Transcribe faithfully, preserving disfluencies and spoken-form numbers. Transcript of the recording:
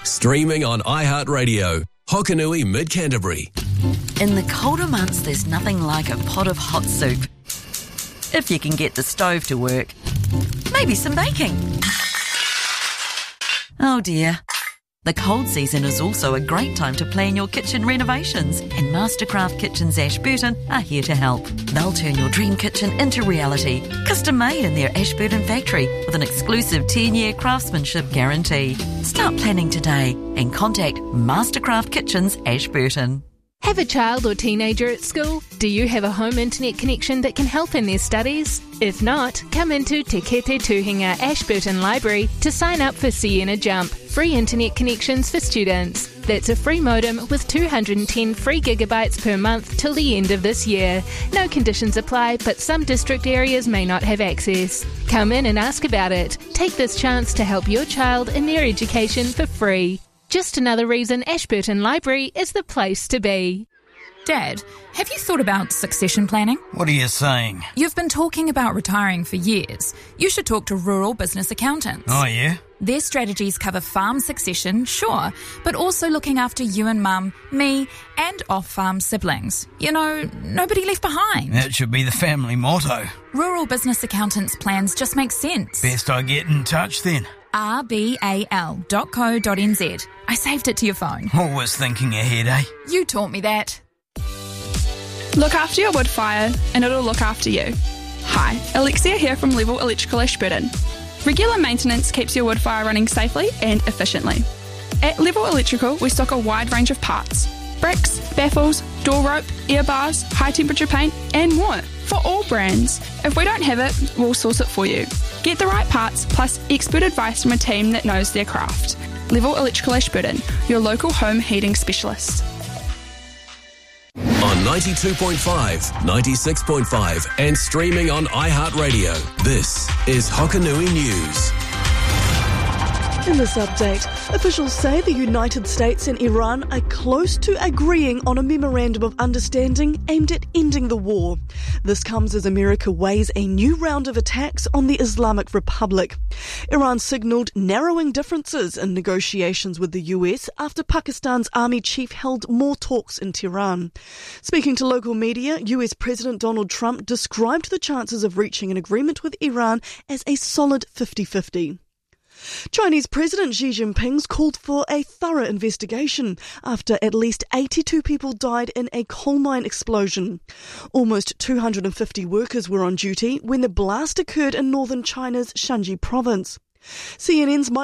Streaming on iHeartRadio. Hokanui Mid-Canterbury. In the colder months, there's nothing like a pot of hot soup. If you can get the stove to work. Maybe some baking. Oh dear. The cold season is also a great time to plan your kitchen renovations, and Mastercraft Kitchens Ashburton are here to help. They'll turn your dream kitchen into reality, custom made in their Ashburton factory with an exclusive ten-year craftsmanship guarantee. Start planning today and contact Mastercraft Kitchens Ashburton. Have a child or teenager at school? Do you have a home internet connection that can help in their studies? If not, come into Te Kete Tuhinga Ashburton Library to sign up for Sienna Jump, free internet connections for students. That's a free modem with two hundred ten free gigabytes per month till the end of this year. No conditions apply, but some district areas may not have access. Come in and ask about it. Take this chance to help your child in their education for free. Just another reason Ashburton Library is the place to be. Dad, have you thought about succession planning? What are you saying? You've been talking about retiring for years. You should talk to Rural Business Accountants. Oh, yeah? Their strategies cover farm succession, sure, but also looking after you and Mum, me, and off-farm siblings. You know, nobody left behind. That should be the family motto. Rural Business Accountants plans just make sense. Best I get in touch then. r b a l dot co dot n z. I saved it to your phone. Always thinking ahead, eh? You taught me that. Look after your wood fire and it'll look after you. Hi, Alexia here from Level Electrical Ashburton. Regular maintenance keeps your wood fire running safely and efficiently. At Level Electrical, we stock a wide range of parts. Bricks, baffles, door rope, air bars, high temperature paint and more for all brands. If we don't have it, we'll source it for you. Get the right parts plus expert advice from a team that knows their craft. Level Electrical Ashburton, your local home heating specialist. On ninety-two point five, ninety-six point five and streaming on iHeartRadio. This is Hokanui News. In this update, officials say the United States and Iran are close to agreeing on a memorandum of understanding aimed at ending the war. This comes as America weighs a new round of attacks on the Islamic Republic. Iran signalled narrowing differences in negotiations with the U S after Pakistan's army chief held more talks in Tehran. Speaking to local media, U S President Donald Trump described the chances of reaching an agreement with Iran as a solid fifty-fifty. Chinese President Xi Jinping's called for a thorough investigation after at least eighty-two people died in a coal mine explosion. Almost two hundred fifty workers were on duty when the blast occurred in northern China's Shanxi province. C N N's Mike